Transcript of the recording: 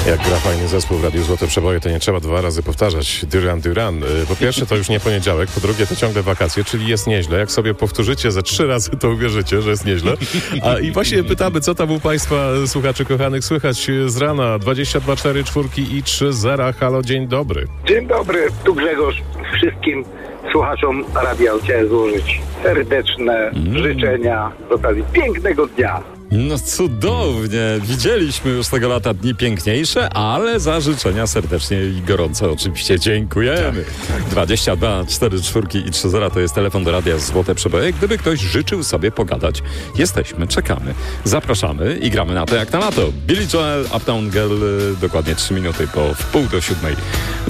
Jak gra fajny zespół w Radiu Złote Przeboje, to nie trzeba 2 razy powtarzać Duran Duran. Po pierwsze, to już nie poniedziałek, po drugie, to ciągle wakacje, czyli jest nieźle. Jak sobie powtórzycie ze 3 razy, to uwierzycie, że jest nieźle. I właśnie pytamy, co tam u Państwa, słuchaczy kochanych, słychać z rana. 22 4 4 i 3 0. Halo, dzień dobry. Dzień dobry, tu Grzegorz. Wszystkim słuchaczom radia chciałem złożyć serdeczne życzenia z okazji pięknego dnia. No cudownie. Widzieliśmy już tego lata dni piękniejsze, ale za życzenia serdecznie i gorąco oczywiście dziękujemy. 22 4 4 i 3 0 to jest telefon do Radia Złote Przeboje. Gdyby ktoś życzył sobie pogadać, jesteśmy, czekamy. Zapraszamy i gramy na to jak na lato. Billy Joel, Uptown Girl, dokładnie 3 minuty po 6:30.